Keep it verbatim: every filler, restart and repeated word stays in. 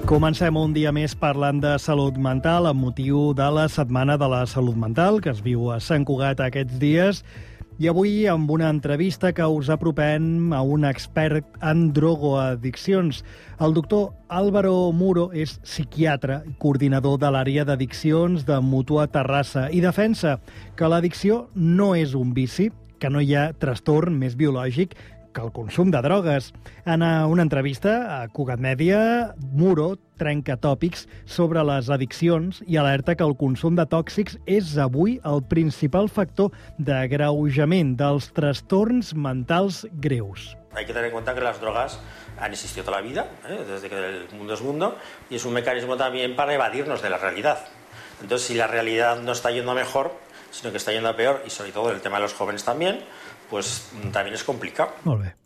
Comencem un dia més parlant de salut mental amb motiu de la Setmana de la Salut Mental que es viu a Sant Cugat aquests dies. I avui amb una entrevista que us apropem a un expert en drogoaddiccions. El doctor Álvaro Muro és psiquiatre i coordinador de l'àrea d'addiccions de Mútua Terrassa i defensa que l'addicció no és un vici, que no hi ha trastorn més biològic que el consum de drogues. En una entrevista a Cugat Mèdia, Muro trenca tòpics sobre les addiccions i alerta que el consum de tòxics és avui el principal factor d'agreujament dels trastorns mentals greus. Hay que tener en cuenta que las drogas han existido toda la vida, ¿eh? Desde que el mundo es mundo, y es un mecanismo también para evadirnos de la realidad. Entonces, si la realidad no está yendo a mejor, sino que está yendo a peor, y sobre todo el tema de los jóvenes también, pues también es complicado. Molt bé.